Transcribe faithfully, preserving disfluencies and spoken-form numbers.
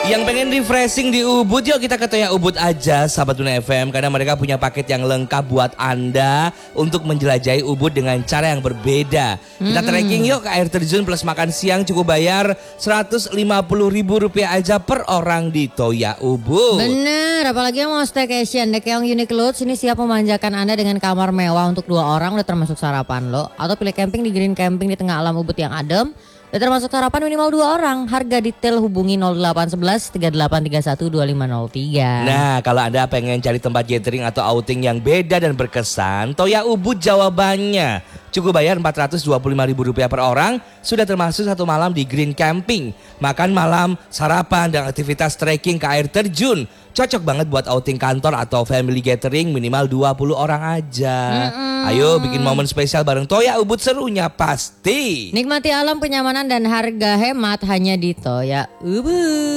Yang pengen refreshing di Ubud, yuk kita ke Toya Ubud aja sahabat Duna F M. Karena mereka punya paket yang lengkap buat Anda untuk menjelajahi Ubud dengan cara yang berbeda. Kita mm-hmm. trekking yuk ke air terjun plus makan siang, cukup bayar seratus lima puluh ribu rupiah aja per orang di Toya Ubud. Bener, apalagi yang mau staycation, The Keong Unique Lodge ini siap memanjakan Anda dengan kamar mewah untuk dua orang udah termasuk sarapan lo. Atau pilih camping di Green Camping di tengah alam Ubud yang adem. Dan termasuk sarapan minimal dua orang. Harga detail hubungi nol delapan satu satu tiga delapan tiga satu dua lima nol tiga. Nah, kalau Anda pengen cari tempat gathering atau outing yang beda dan berkesan, Toya Ubud jawabannya. Cukup bayar empat ratus dua puluh lima ribu rupiah per orang, sudah termasuk satu malam di Green Camping. Makan malam, sarapan, dan aktivitas trekking ke air terjun. Cocok banget buat outing kantor atau family gathering minimal dua puluh orang aja. Mm-mm. Ayo bikin momen spesial bareng Toya Ubud, serunya pasti. Nikmati alam, kenyamanan, dan harga hemat hanya di Toya Ubud.